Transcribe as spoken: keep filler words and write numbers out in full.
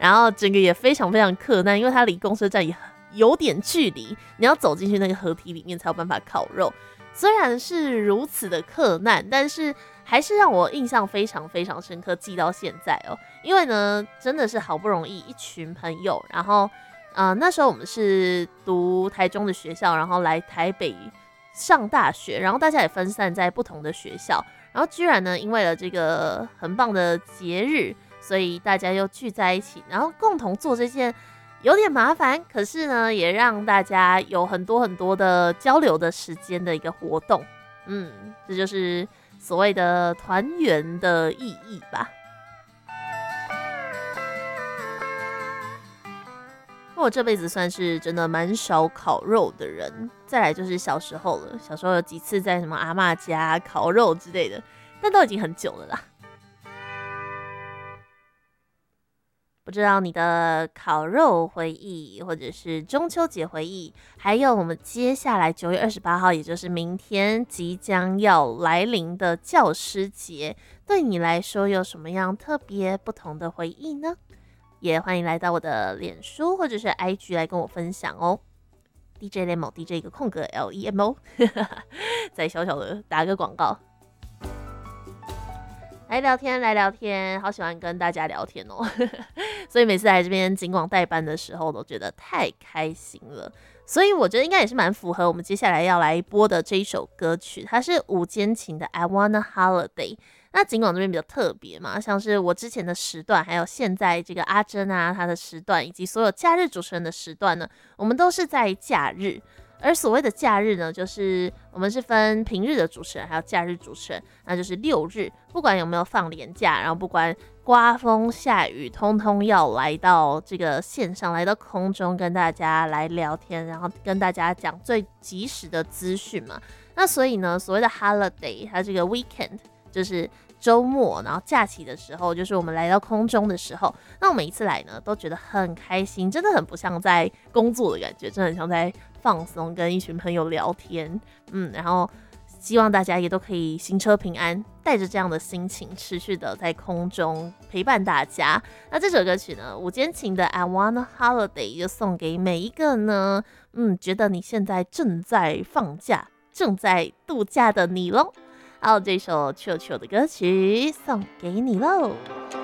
然后整个也非常非常克难，因为它离公车站也有点距离，你要走进去那个河堤里面才有办法烤肉。虽然是如此的克难，但是还是让我印象非常非常深刻，记到现在哦。因为呢，真的是好不容易一群朋友，然后呃那时候我们是读台中的学校，然后来台北上大学，然后大家也分散在不同的学校，然后居然呢，因为了这个很棒的节日，所以大家又聚在一起，然后共同做这件有点麻烦，可是呢，也让大家有很多很多的交流的时间的一个活动。嗯，这就是所谓的团圆的意义吧。我这辈子算是真的蛮少烤肉的人，再来就是小时候了，小时候有几次在什么阿嬷家烤肉之类的，但都已经很久了啦。不知道你的烤肉回忆，或者是中秋节回忆，还有我们接下来九月二十八号，也就是明天即将要来临的教师节，对你来说有什么样特别不同的回忆呢？也欢迎来到我的脸书或者是 I G 来跟我分享哦。D J Lemo D J 一个空格 L E M O， 再小小的打个广告。来聊天，来聊天，好喜欢跟大家聊天哦，所以每次来这边景广代班的时候，都觉得太开心了。所以我觉得应该也是蛮符合我们接下来要来播的这一首歌曲，它是五间琴的 I Wanna Holiday。那景广这边比较特别嘛，像是我之前的时段，还有现在这个阿珍啊她的时段，以及所有假日主持人的时段呢，我们都是在假日。而所谓的假日呢，就是我们是分平日的主持人，还有假日主持人，那就是六日，不管有没有放连假，然后不管刮风下雨，通通要来到这个线上，来到空中跟大家来聊天，然后跟大家讲最及时的资讯嘛。那所以呢，所谓的 holiday， 它这个 weekend 就是周末，然后假期的时候，就是我们来到空中的时候，那我每一次来呢，都觉得很开心，真的很不像在工作的感觉，真的很像在放松，跟一群朋友聊天。嗯，然后希望大家也都可以行车平安，带着这样的心情，持续的在空中陪伴大家。那这首歌曲呢，五间琴的 I Wanna Holiday 就送给每一个呢，嗯，觉得你现在正在放假、正在度假的你咯。好，这首 chill chill 的歌曲送给你喽。